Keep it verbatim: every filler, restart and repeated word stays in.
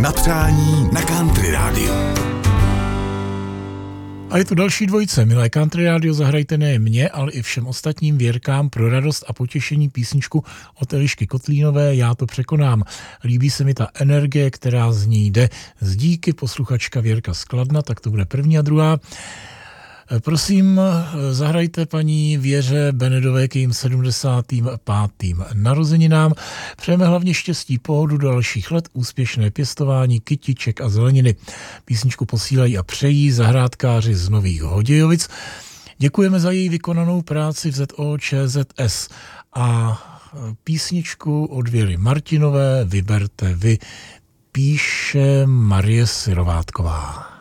Na přání na Country rádiu. A je tu další dvojice. Milé Country rádio, zahrajte nejen mě, ale i všem ostatním Věrkám pro radost a potěšení písničku od Elišky Kotlínové Já to překonám. Líbí se mi ta energie, která z ní jde. Z díky posluchačka Věrka z Kladna, tak to bude první a druhá. Prosím, zahrajte paní Věře Benedové k jejím sedmdesátým pátým narozeninám. Přejeme hlavně štěstí, pohodu do dalších let, úspěšné pěstování kytiček a zeleniny. Písničku posílají a přejí zahrádkáři z Nových Hodějovic. Děkujeme za její vykonanou práci v Z O Č Z S a písničku od Věry Martinové vyberte vy, píše Marie Syrovátková.